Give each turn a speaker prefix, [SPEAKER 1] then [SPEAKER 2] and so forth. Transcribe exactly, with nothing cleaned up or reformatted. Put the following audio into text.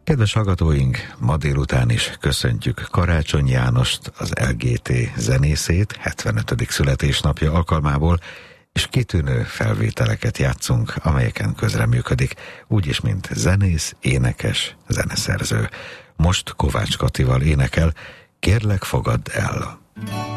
[SPEAKER 1] Kedves hallgatóink, ma délután is köszöntjük Karácsony Jánost, az el gé té zenészét hetvenötödik születésnapja alkalmából, és kitűnő felvételeket játszunk, amelyeken közreműködik, úgyis, mint zenész, énekes, zeneszerző. Most Kovács Katival énekel, Kérlek, fogadd el!